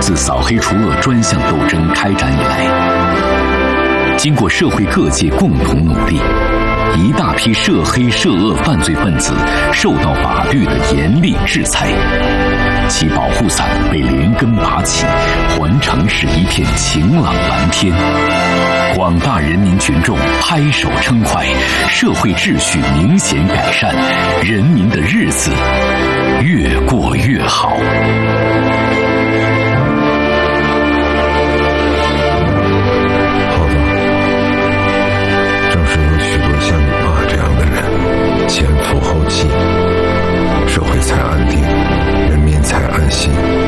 自扫黑除恶专项斗争开展以来，经过社会各界共同努力，一大批涉黑涉恶犯罪分子受到法律的严厉制裁，其保护伞被连根拔起，还城市一片晴朗蓝天。广大人民群众拍手称快，社会秩序明显改善，人民的日子越过越好。 前赴后继，社会才安定，人民才安心。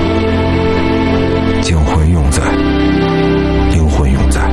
精魂永在，灵魂永在。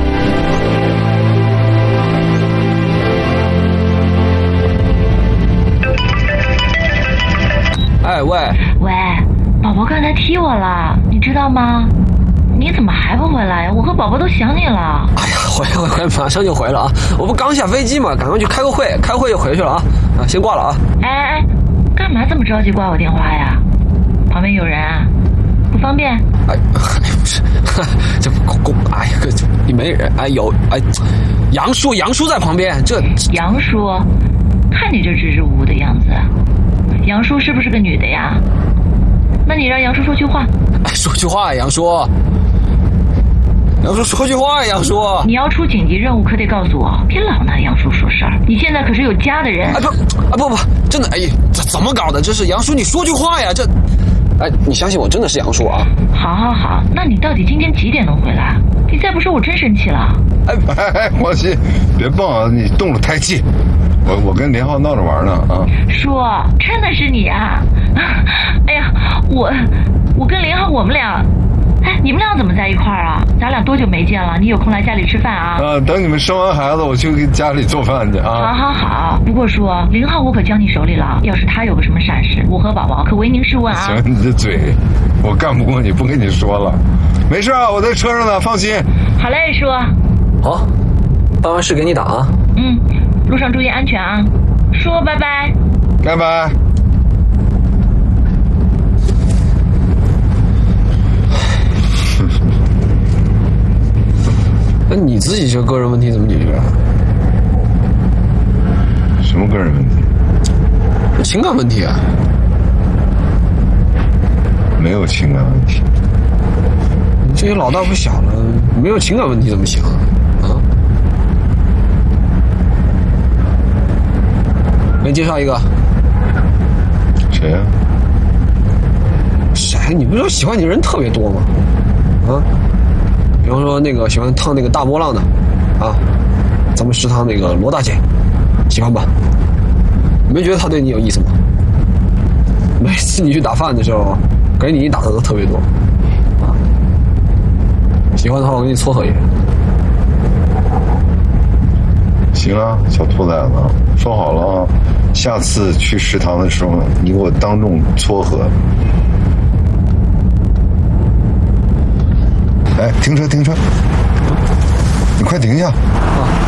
哎喂， 宝宝刚才踢我了，你知道吗？你怎么还不回来呀？我和宝宝都想你了。 哎呀，回，马上就回了啊！我不刚下飞机嘛，赶快去开个会，开会就回去了啊！先挂了啊！ 哎，干嘛这么着急挂我电话呀？旁边有人啊？不方便？ 哎，不是，这哎呀，你没人？哎有哎，杨叔在旁边，这杨叔，看你这支支吾吾的样子，杨叔是不是个女的呀？那你让杨叔说句话。 说句话呀，杨叔。杨叔说句话呀，杨叔。 你要出紧急任务可得告诉我，别老拿杨叔说事儿。你现在可是有家的人。 不，真的，哎，这怎么搞的？这是杨叔，你说句话呀，这，哎，你相信我，真的是杨叔啊。 好，那你到底今天几点能回来？你再不说我真生气了。 哎，黄鑫，别蹦啊，你动了胎气。我跟连浩闹着玩呢啊。 叔，真的是你啊！哎呀，我跟连浩我们俩。哎，你们俩怎么在一块儿啊？咱俩多久没见了？你有空来家里吃饭啊？ 等你们生完孩子，我去给家里做饭去啊。 好。不过叔，林浩我可交你手里了。要是他有个什么闪失，我和宝宝可唯您是问啊。 行，你的嘴，我干不过你，不跟你说了。没事啊，我在车上呢，放心。 好嘞，叔。 好，办完事给你打啊。 路上注意安全啊。叔，拜拜。 拜拜。 那你自己这个人问题怎么解决啊？ 什么个人问题？ 情感问题啊。 没有情感问题。 你这些老大不小了，没有情感问题怎么行啊？给你介绍一个。 谁呀？ 谁？你不是说喜欢你的人特别多吗？比方说那个喜欢烫那个大波浪的啊，咱们食堂那个罗大姐，喜欢吧？你没觉得她对你有意思吗？每次你去打饭的时候，给你打的都特别多啊。喜欢的话，我给你撮合一个。 行啊，小兔崽子，说好了啊，下次去食堂的时候，你给我当众撮合。哎，停车！你快停下！